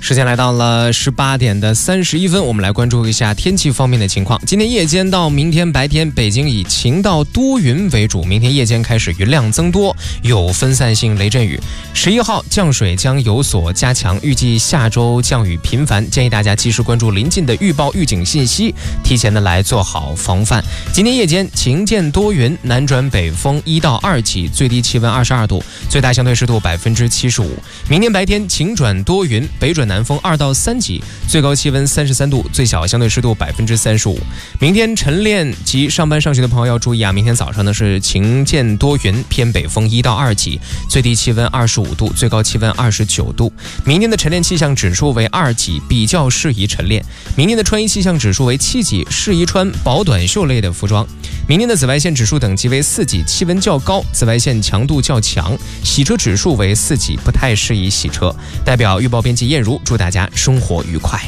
时间来到了18点的31分，我们来关注一下天气方面的情况。今天夜间到明天白天，北京以晴到多云为主，明天夜间开始云量增多，有分散性雷阵雨。11号降水将有所加强，预计下周降雨频繁，建议大家及时关注临近的预报预警信息，提前的来做好防范。今天夜间晴见多云，南转北风1到2级，最低气温22度，最大相对湿度75%。明天白天晴转多云，北转南风2到3级，最高气温33度，最小相对湿度35%。明天晨练及上班上学的朋友要注意啊，明天早上呢是晴见多云，偏北风1到2级，最低气温25度，最高气温29度。明天的晨练气象指数为2级，比较适宜晨练。明天的穿衣气象指数为7级，适宜穿薄短袖类的服装。明天的紫外线指数等级为4级，气温较高，紫外线强度较强，洗车指数为4级，不太适宜洗车。代表预报编辑燕如，祝大家生活愉快。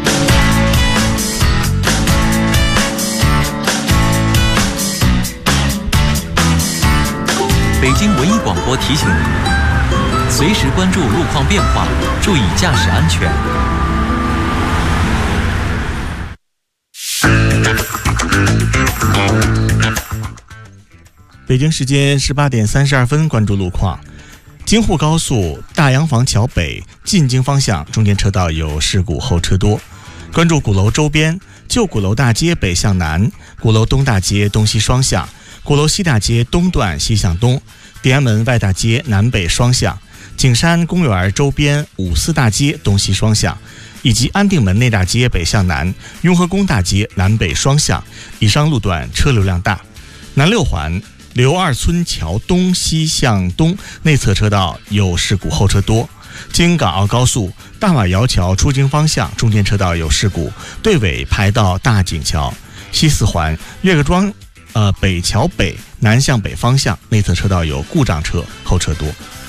北京文艺广播提醒您，随时关注路况变化，注意驾驶安全。 北京时间18点32分，关注路况。京沪高速大洋房桥北进京方向中间车道有事故，后车多。关注鼓楼周边，旧鼓楼大街北向南，鼓楼东大街东西双向，鼓楼西大街东段西向东，天安门外大街南北双向，景山公园周边五四大街东西双向，以及安定门内大街北向南，雍和宫大街南北双向，以上路段车流量大。南六环刘二村桥东西向东内侧车道有事故，后车多。京港澳高速大马窑桥出京方向中间车道有事故，队尾排到大井桥。西四环岳各庄北桥北南向北方向内侧车道有故障车，后车多。